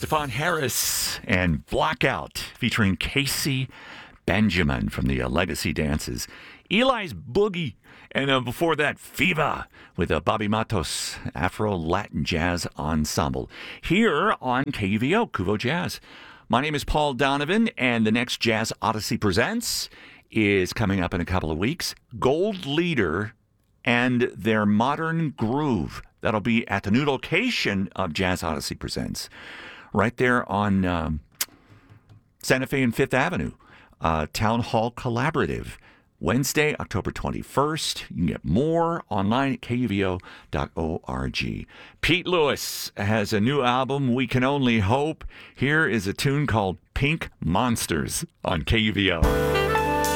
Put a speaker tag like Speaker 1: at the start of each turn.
Speaker 1: Stefan Harris and Blackout featuring Casey Benjamin from the Legacy Dances. Eli's Boogie. And before that, Fiva with Bobby Matos, Afro-Latin Jazz Ensemble. Here on KUVO, Kuvo Jazz. My name is Paul Donovan, and the next Jazz Odyssey Presents is coming up in a couple of weeks. Gold Leader and their Modern Groove. That'll be at the new location of Jazz Odyssey Presents, right there on Santa Fe and Fifth Avenue. Town Hall Collaborative. Wednesday, October 21st. You can get more online at kuvo.org. Pete Lewis has a new album, We Can Only Hope. Here is a tune called Pink Monsters on KUVO.